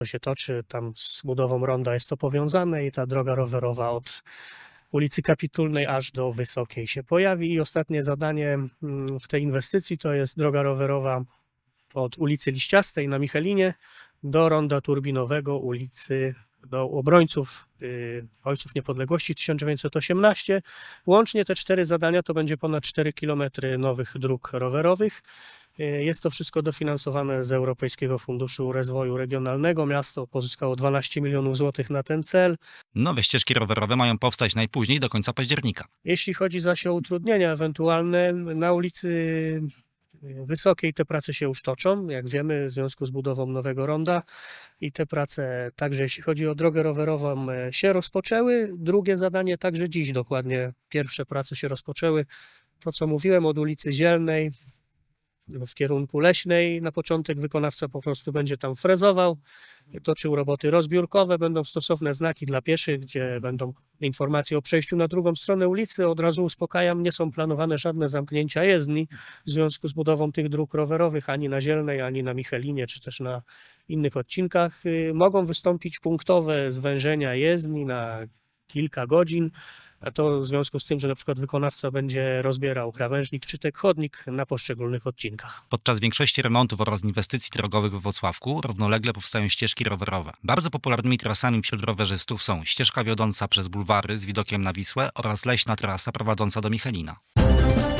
To się toczy, tam z budową ronda jest to powiązane i ta droga rowerowa od ulicy Kapitulnej aż do Wysokiej się pojawi. I ostatnie zadanie w tej inwestycji to jest droga rowerowa od ulicy Liściastej na Michelinie do ronda turbinowego do obrońców Ojców Niepodległości 1918. Łącznie te 4 zadania to będzie ponad 4 km nowych dróg rowerowych. Jest to wszystko dofinansowane z Europejskiego Funduszu Rozwoju Regionalnego. Miasto pozyskało 12 milionów złotych na ten cel. Nowe ścieżki rowerowe mają powstać najpóźniej do końca października. Jeśli chodzi zaś o utrudnienia ewentualne, na ulicy Wysokiej te prace się już toczą, jak wiemy, w związku z budową nowego ronda i te prace także jeśli chodzi o drogę rowerową się rozpoczęły. Drugie zadanie także dziś dokładnie pierwsze prace się rozpoczęły. To co mówiłem od ulicy Zielnej w kierunku Leśnej. Na początek wykonawca po prostu będzie tam frezował, toczył roboty rozbiórkowe, będą stosowne znaki dla pieszych, gdzie będą informacje o przejściu na drugą stronę ulicy. Od razu uspokajam, nie są planowane żadne zamknięcia jezdni w związku z budową tych dróg rowerowych ani na Zielnej, ani na Michelinie, czy też na innych odcinkach. Mogą wystąpić punktowe zwężenia jezdni na kilka godzin, a to w związku z tym, że na przykład wykonawca będzie rozbierał krawężnik czy chodnik na poszczególnych odcinkach. Podczas większości remontów oraz inwestycji drogowych we Włocławku równolegle powstają ścieżki rowerowe. Bardzo popularnymi trasami wśród rowerzystów są ścieżka wiodąca przez bulwary z widokiem na Wisłę oraz leśna trasa prowadząca do Michelina.